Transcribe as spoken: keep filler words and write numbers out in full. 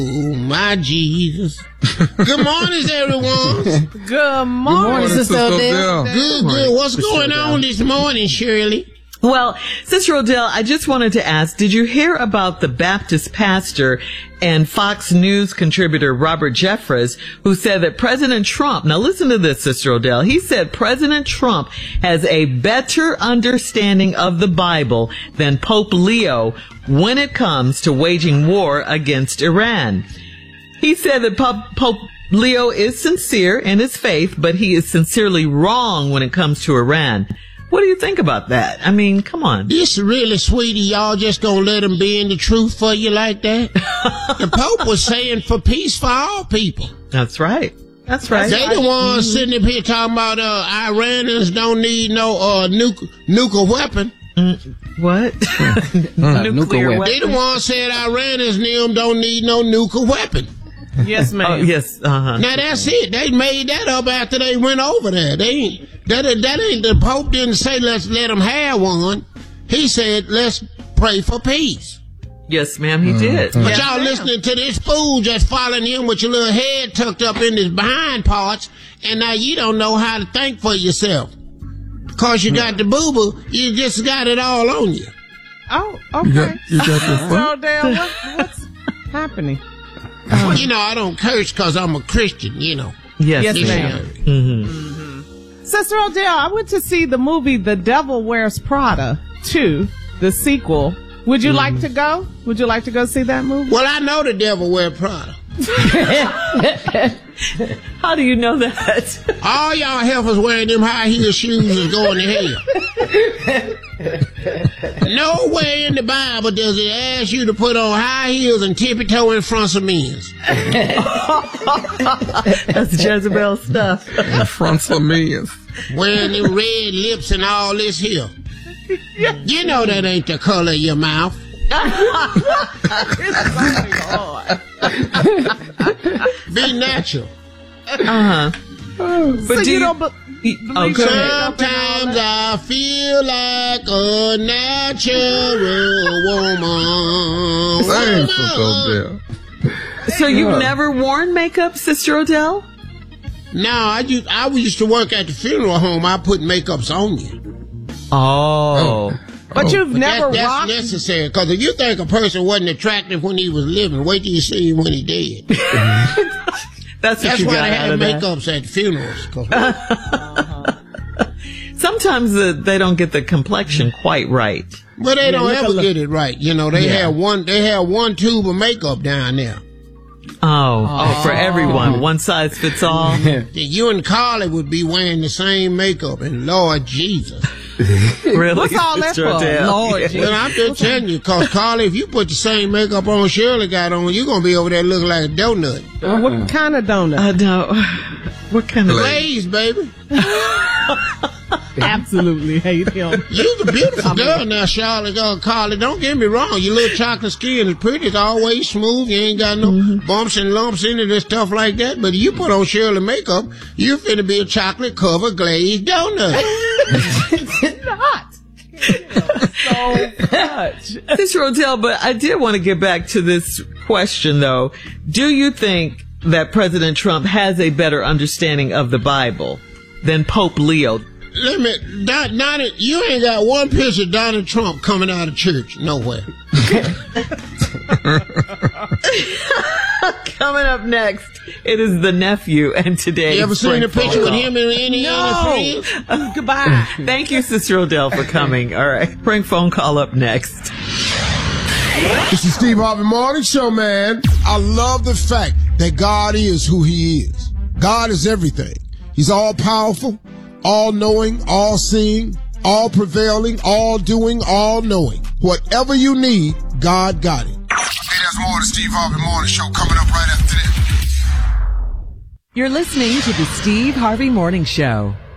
Oh, my Jesus. Good morning, everyone. Good morning, Good morning Sister Odell. Good, good. What's going on this morning, Shirley? Well, Sister Odell, I just wanted to ask, did you hear about the Baptist pastor and Fox News contributor Robert Jeffress, who said that President Trump, now listen to this, Sister Odell, he said President Trump has a better understanding of the Bible than Pope Leo when it comes to waging war against Iran. He said that Pope, Pope Leo is sincere in his faith, but he is sincerely wrong when it comes to Iran. What do you think about that? I mean, come on. This really, sweetie, y'all just gonna let him be in the truth for you like that? The Pope was saying for peace for all people. That's right. That's right. They the ones mm-hmm. sitting up here talking about uh, Iranians don't need no uh, nuke, nuclear weapon. Mm, what? uh, nuclear weapon. They the ones said Iranians and them don't need no nuclear weapon. Yes, ma'am. Oh, yes, uh-huh. Now that's it. They made that up after they went over there. They ain't, that, that ain't, the Pope didn't say let's let them have one. He said let's pray for peace. Yes, ma'am, he mm-hmm. did. But yes, y'all ma'am. listening to this fool just following him with your little head tucked up in his behind parts, and now you don't know how to think for yourself. Cause you got the boo-boo, you just got it all on you. Oh, okay. You got, you got the So, Dale, what, what's happening? Well, you know, I don't curse because I'm a Christian, you know. Yes, yes ma'am. Mm-hmm. Mm-hmm. Sister Odell, I went to see the movie The Devil Wears Prada two, the sequel. Would you mm-hmm. like to go? Would you like to go see that movie? Well, I know the devil wear Prada. How do you know that? All y'all heifers wearing them high heel shoes is going to hell. Nowhere in the Bible does it ask you to put on high heels and tippy-toe in front of men. That's Jezebel stuff. In front of men. Wearing them red lips and all this here. You know that ain't the color of your mouth. Be natural. Uh-huh. But so do you, you don't be- oh, sometimes I feel like a natural woman. Thanks, Odell. So you've never worn makeup, Sister Odell? No, I used, I used to work at the funeral home. I put makeups on you. Oh. oh. But oh. you've but never that, rocked. That's necessary, because if you think a person wasn't attractive when he was living, wait till you see him when he dead. That's what That's you why got they out have of that. makeups at funerals. uh-huh. Sometimes uh, they don't get the complexion quite right. But they Yeah, don't ever look- get it right. You know, they Yeah. have one. They have one tube of makeup down there. Oh, oh, for everyone, one size fits all. You and Carly would be wearing the same makeup, and Lord Jesus. Really? What's all that Sister for? Odell? Lord Jesus. Well, I'm just telling you, because Carly, if you put the same makeup on Shirley got on, you're going to be over there looking like a donut. Uh, what kind of donut? I know. What kind of... Glaze, baby. Absolutely hate him. You're a beautiful girl now, Charlotte. Uh, Carly, don't get me wrong. Your little chocolate skin is pretty. It's always smooth. You ain't got no mm-hmm. bumps and lumps in it and stuff like that. But you put on Shirley makeup, you finna be a chocolate-covered glazed donut. It's not. So much. Sister Odell, but I did want to get back to this question, though. Do you think that President Trump has a better understanding of the Bible than Pope Leo? Let me, Don, Donald, you ain't got one picture of Donald Trump coming out of church nowhere. Coming up next, it is the nephew and today. You ever seen a picture with him and any No. other friends? Uh, goodbye. Thank you, Sister Odell, for coming. All right, prank phone call up next. This is Steve Harvey Morning Show, man. I love the fact that God is who he is. God is everything. He's all powerful, all knowing, all seeing, all prevailing, all doing, all knowing. Whatever you need, God got it. Hey, there's more of the Steve Harvey Morning Show coming up right after this. You're listening to the Steve Harvey Morning Show.